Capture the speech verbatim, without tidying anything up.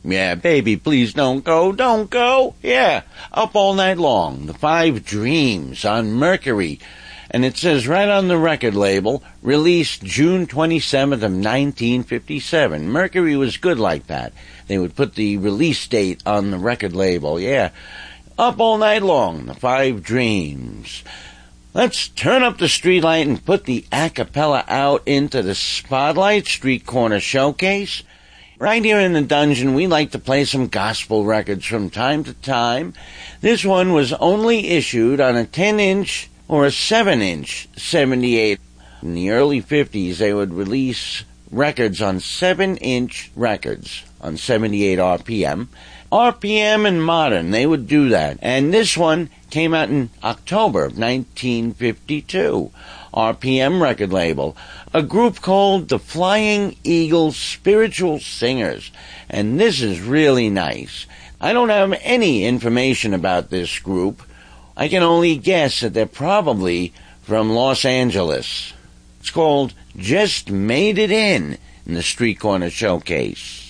Yeah, baby, please don't go, don't go. Yeah, Up All Night Long, The Five Dreams on Mercury. And it says right on the record label, released June twenty-seventh of nineteen fifty-seven. Mercury was good like that. They would put the release date on the record label. Yeah, Up All Night Long, The Five Dreams. Let's turn up the streetlight and put the a cappella out into the spotlight, Street Corner Showcase. Right here in the dungeon, we like to play some gospel records from time to time. This one was only issued on a ten-inch or a seven-inch seventy-eight. In the early fifties, they would release records on seven-inch records on seventy-eight R P M. R P M and modern, they would do that. And this one came out in October of nineteen fifty-two. R P M record label. A group called the Flying Eagle Spiritual Singers. And this is really nice. I don't have any information about this group. I can only guess that they're probably from Los Angeles. It's called Just Made It In in the Street Corner Showcase.